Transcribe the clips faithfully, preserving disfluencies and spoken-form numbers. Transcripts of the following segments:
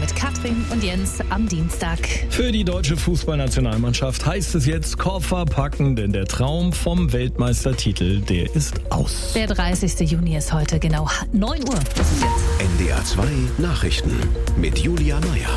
mit Katrin und Jens am Dienstag. Für die deutsche Fußballnationalmannschaft heißt es jetzt Koffer packen, denn der Traum vom Weltmeistertitel, der ist aus. Der dreißigste Juni ist heute, genau neun Uhr. Das ist jetzt. N D R zwei Nachrichten mit Julia Meyer.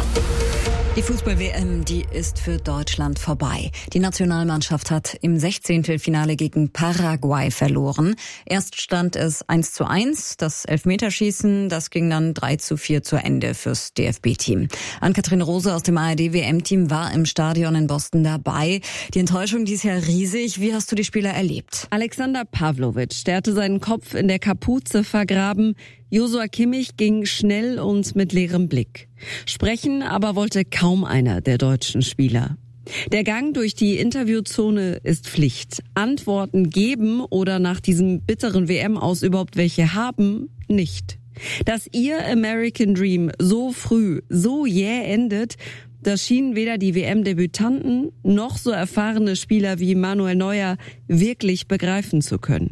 Die Fußball-W M, die ist für Deutschland vorbei. Die Nationalmannschaft hat im Sechzehntelfinale gegen Paraguay verloren. Erst stand es eins zu eins, das Elfmeterschießen, das ging dann drei zu vier zu Ende fürs D F B-Team. Ann-Kathrin Rose aus dem A R D-W M-Team war im Stadion in Boston dabei. Die Enttäuschung, die ist ja riesig. Wie hast du die Spieler erlebt? Alexander Pavlovic, der hatte seinen Kopf in der Kapuze vergraben. Joshua Kimmich ging schnell und mit leerem Blick. Sprechen aber wollte kaum einer der deutschen Spieler. Der Gang durch die Interviewzone ist Pflicht. Antworten geben oder nach diesem bitteren W M-Aus überhaupt welche haben, nicht. Dass ihr American Dream so früh, so jäh endet, das schienen weder die W M-Debütanten noch so erfahrene Spieler wie Manuel Neuer wirklich begreifen zu können.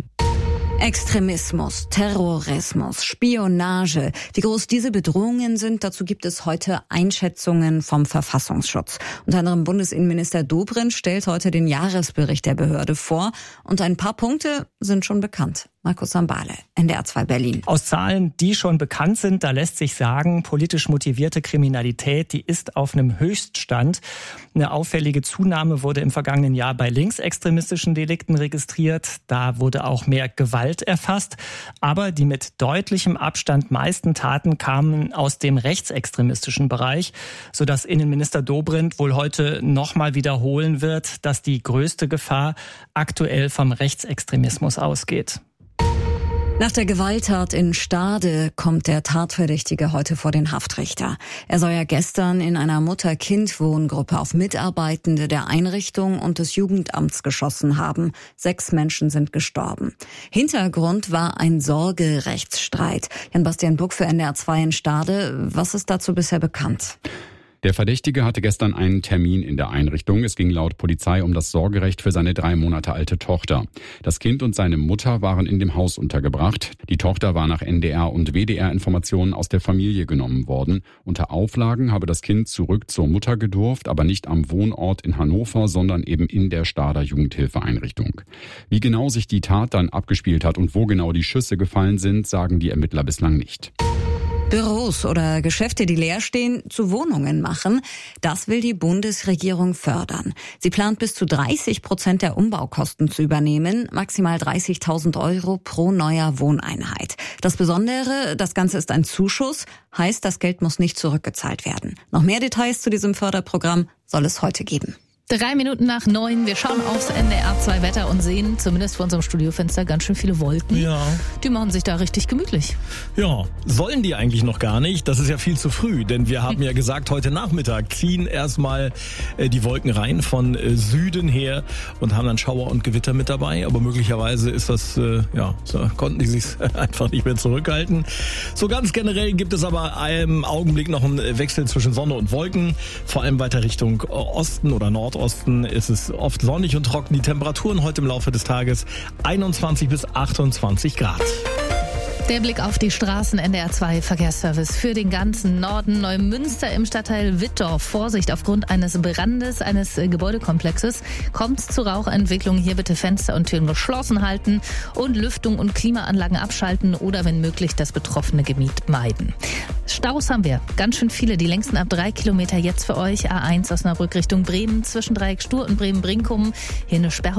Extremismus, Terrorismus, Spionage. Wie groß diese Bedrohungen sind, dazu gibt es heute Einschätzungen vom Verfassungsschutz. Unter anderem Bundesinnenminister Dobrindt stellt heute den Jahresbericht der Behörde vor. Und ein paar Punkte sind schon bekannt. Markus Sambale, N D R zwei Berlin. Aus Zahlen, die schon bekannt sind, da lässt sich sagen, politisch motivierte Kriminalität, die ist auf einem Höchststand. Eine auffällige Zunahme wurde im vergangenen Jahr bei linksextremistischen Delikten registriert. Da wurde auch mehr Gewalt erfasst. Aber die mit deutlichem Abstand meisten Taten kamen aus dem rechtsextremistischen Bereich, sodass Innenminister Dobrindt wohl heute nochmal wiederholen wird, dass die größte Gefahr aktuell vom Rechtsextremismus ausgeht. Nach der Gewalttat in Stade kommt der Tatverdächtige heute vor den Haftrichter. Er soll ja gestern in einer Mutter-Kind-Wohngruppe auf Mitarbeitende der Einrichtung und des Jugendamts geschossen haben. Sechs Menschen sind gestorben. Hintergrund war ein Sorgerechtsstreit. Jan-Bastian Buck für N D R zwei in Stade. Was ist dazu bisher bekannt? Der Verdächtige hatte gestern einen Termin in der Einrichtung. Es ging laut Polizei um das Sorgerecht für seine drei Monate alte Tochter. Das Kind und seine Mutter waren in dem Haus untergebracht. Die Tochter war nach N D R und W D R-Informationen aus der Familie genommen worden. Unter Auflagen habe das Kind zurück zur Mutter gedurft, aber nicht am Wohnort in Hannover, sondern eben in der Stader Jugendhilfeeinrichtung. Wie genau sich die Tat dann abgespielt hat und wo genau die Schüsse gefallen sind, sagen die Ermittler bislang nicht. Büros oder Geschäfte, die leer stehen, zu Wohnungen machen. Das will die Bundesregierung fördern. Sie plant bis zu dreißig Prozent der Umbaukosten zu übernehmen, maximal dreißigtausend Euro pro neuer Wohneinheit. Das Besondere, das Ganze ist ein Zuschuss, heißt, das Geld muss nicht zurückgezahlt werden. Noch mehr Details zu diesem Förderprogramm soll es heute geben. Drei Minuten nach neun. Wir schauen aufs N D R zwei Wetter und sehen zumindest vor unserem Studiofenster ganz schön viele Wolken. Ja. Die machen sich da richtig gemütlich. Ja, sollen die eigentlich noch gar nicht. Das ist ja viel zu früh, denn wir haben ja gesagt, heute Nachmittag ziehen erstmal äh, die Wolken rein von äh, Süden her und haben dann Schauer und Gewitter mit dabei. Aber möglicherweise ist das, äh, ja, so konnten die sich einfach nicht mehr zurückhalten. So ganz generell gibt es aber im Augenblick noch einen Wechsel zwischen Sonne und Wolken. Vor allem weiter Richtung Osten oder Nordosten. Osten ist es oft sonnig und trocken. Die Temperaturen heute im Laufe des Tages einundzwanzig bis achtundzwanzig Grad. Der Blick auf die Straßen. N D R zwei Verkehrsservice für den ganzen Norden. Neumünster im Stadtteil Wittdorf. Vorsicht, aufgrund eines Brandes eines Gebäudekomplexes kommt es zu Rauchentwicklung. Hier bitte Fenster und Türen geschlossen halten und Lüftung und Klimaanlagen abschalten oder wenn möglich das betroffene Gebiet meiden. Staus haben wir. Ganz schön viele. Die längsten ab drei Kilometer jetzt für euch. A eins Osnabrück Richtung Bremen zwischen Dreieck Stur und Bremen-Brinkum. Hier eine Sperrung.